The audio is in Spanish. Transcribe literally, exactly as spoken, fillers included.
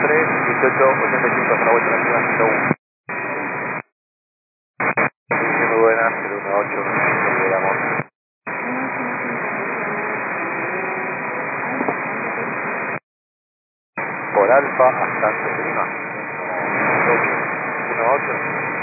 tres, dieciocho, ochenta y cinco, hasta la vuelta a la ciudad ciento uno. Sí, muy buena, cero uno ocho, nos liberamos. Por alfa hasta Antes Lima. uno ocho.